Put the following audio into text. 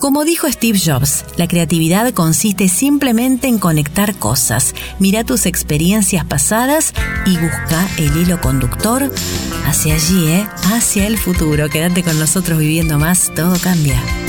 Como dijo Steve Jobs, la creatividad consiste simplemente en conectar cosas. Mira tus experiencias pasadas y busca el hilo conductor hacia allí, hacia el futuro. Quédate con nosotros, Viviendo Más, todo cambia.